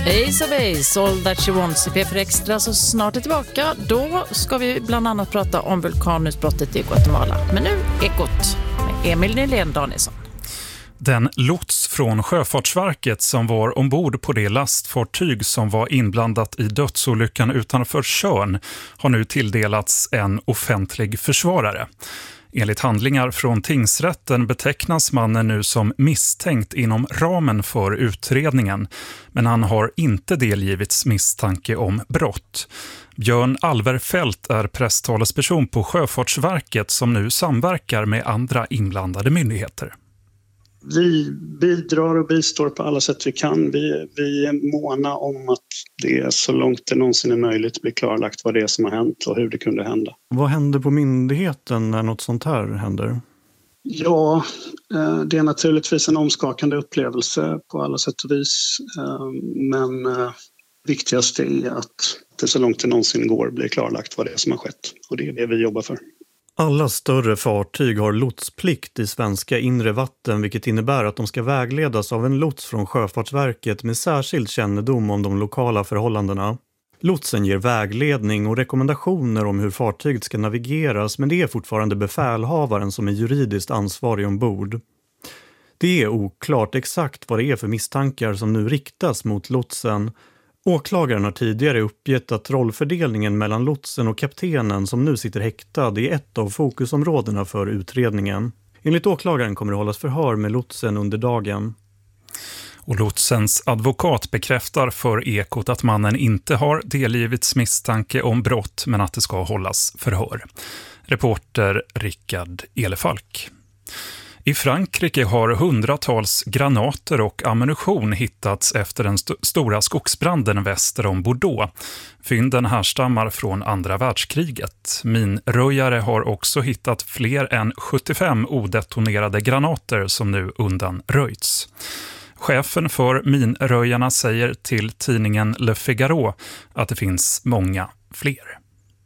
Ace of Ace, All That She Wants i P4 Extra, så snart är tillbaka. Då ska vi bland annat prata om vulkanutbrottet i Guatemala. Men nu Ekot med Emil Nylén Danielsson. Den lots från Sjöfartsverket som var ombord på det lastfartyg som var inblandat i dödsolyckan utanför Tjörn har nu tilldelats en offentlig försvarare. Enligt handlingar från tingsrätten betecknas mannen nu som misstänkt inom ramen för utredningen, men han har inte delgivits misstanke om brott. Björn Alverfelt är presstalesperson på Sjöfartsverket som nu samverkar med andra inblandade myndigheter. Vi bidrar och bistår på alla sätt vi kan. Vi är måna om att det så långt det någonsin är möjligt blir klarlagt vad det är som har hänt och hur det kunde hända. Vad händer på myndigheten när något sånt här händer? Ja, det är naturligtvis en omskakande upplevelse på alla sätt och vis. Men viktigast är att det så långt det någonsin går blir klarlagt vad det är som har skett. Och det är det vi jobbar för. Alla större fartyg har lotsplikt i svenska inre vatten, vilket innebär att de ska vägledas av en lots från Sjöfartsverket med särskild kännedom om de lokala förhållandena. Lotsen ger vägledning och rekommendationer om hur fartyget ska navigeras, men det är fortfarande befälhavaren som är juridiskt ansvarig ombord. Det är oklart exakt vad det är för misstankar som nu riktas mot lotsen. Åklagaren har tidigare uppgett att rollfördelningen mellan lotsen och kaptenen som nu sitter häktad är ett av fokusområdena för utredningen. Enligt åklagaren kommer det hållas förhör med lotsen under dagen. Och lotsens advokat bekräftar för Ekot att mannen inte har delgivits misstanke om brott, men att det ska hållas förhör. Reporter Rickard Elefalk. I Frankrike har hundratals granater och ammunition hittats efter den stora skogsbranden väster om Bordeaux. Fynden härstammar från andra världskriget. Minröjare har också hittat fler än 75 odetonerade granater som nu undanröjts. Chefen för minröjarna säger till tidningen Le Figaro att det finns många fler.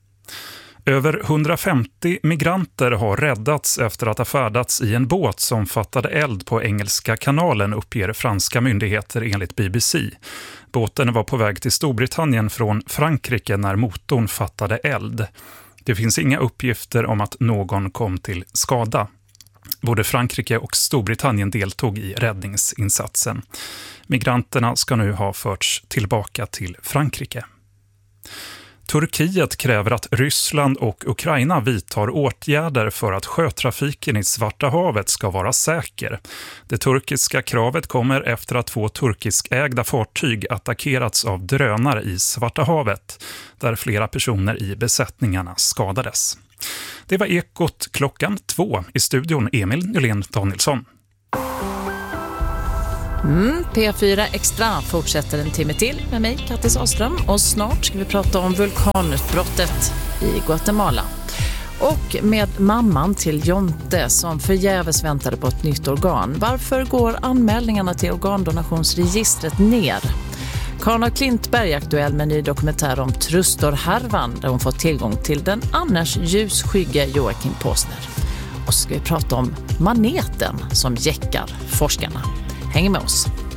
Över 150 migranter har räddats efter att ha färdats i en båt som fattade eld på Engelska kanalen, uppger franska myndigheter enligt BBC. Båten var på väg till Storbritannien från Frankrike när motorn fattade eld. Det finns inga uppgifter om att någon kom till skada. Både Frankrike och Storbritannien deltog i räddningsinsatsen. Migranterna ska nu ha förts tillbaka till Frankrike. Turkiet kräver att Ryssland och Ukraina vidtar åtgärder för att sjötrafiken i Svarta havet ska vara säker. Det turkiska kravet kommer efter att 2 turkiskägda fartyg attackerats av drönare i Svarta havet, där flera personer i besättningarna skadades. Det var Ekot 2:00 i studion Emil Nylén Danielsson. P4 Extra fortsätter en timme till med mig, Kattis Ahlström, och snart ska vi prata om vulkanutbrottet i Guatemala. Och med mamman till Jonte som förgäves väntade på ett nytt organ. Varför går anmälningarna till organdonationsregistret ner? Karin af Klintberg är aktuell med en ny dokumentär om Trustor-härvan där hon fått tillgång till den annars ljusskygge Joakim Påsner. Och så ska vi prata om maneten som jäckar forskarna. Häng med oss.